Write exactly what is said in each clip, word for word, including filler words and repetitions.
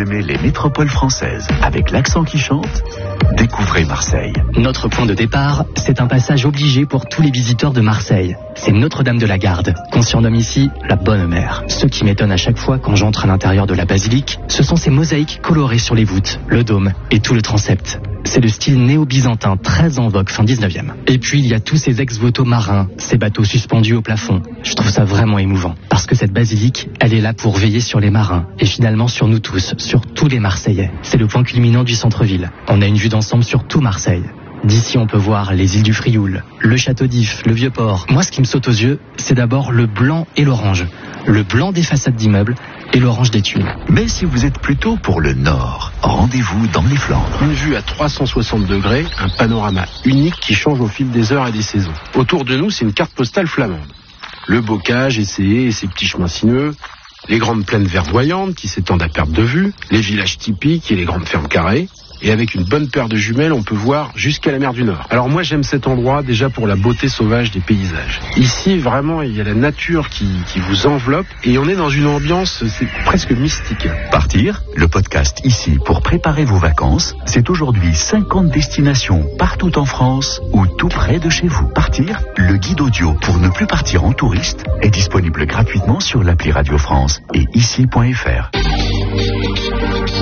aimez les métropoles françaises avec l'accent qui chante, découvrez Marseille. Notre point de départ, c'est un passage obligé pour tous les visiteurs de Marseille. C'est Notre-Dame de la Garde, qu'on surnomme ici la Bonne Mère. Ce qui m'étonne à chaque fois quand j'entre à l'intérieur de la basilique, ce sont ces mosaïques colorées sur les voûtes, le dôme et tout le transept. C'est le style néo-byzantin très en vogue fin dix-neuvième. Et puis il y a tous ces ex-voto marins, ces bateaux suspendus au plafond. Je trouve ça vraiment émouvant. Parce que cette basilique, elle est là pour veiller sur les marins. Et finalement sur nous tous, sur tous les Marseillais. C'est le point culminant du centre-ville. On a une vue d'ensemble sur tout Marseille. D'ici, on peut voir les îles du Frioul, le château d'If, le Vieux-Port. Moi, ce qui me saute aux yeux, c'est d'abord le blanc et l'orange. Le blanc des façades d'immeubles et l'orange des tuiles. Mais si vous êtes plutôt pour le nord, rendez-vous dans les Flandres. Une vue à trois cent soixante degrés, un panorama unique qui change au fil des heures et des saisons. Autour de nous, c'est une carte postale flamande. Le bocage, et ses haies et ses petits chemins sinueux, les grandes plaines verdoyantes qui s'étendent à perte de vue, les villages typiques et les grandes fermes carrées. Et avec une bonne paire de jumelles, on peut voir jusqu'à la mer du Nord. Alors moi, j'aime cet endroit déjà pour la beauté sauvage des paysages. Ici, vraiment, il y a la nature qui, qui vous enveloppe et on est dans une ambiance, c'est presque mystique. Partir, le podcast ici pour préparer vos vacances, c'est aujourd'hui cinquante destinations partout en France ou tout près de chez vous. Partir, le guide audio pour ne plus partir en touriste, est disponible gratuitement sur l'appli Radio France et ici point f r.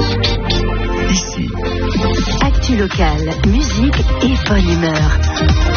Ici. Actu locale, musique et bonne humeur.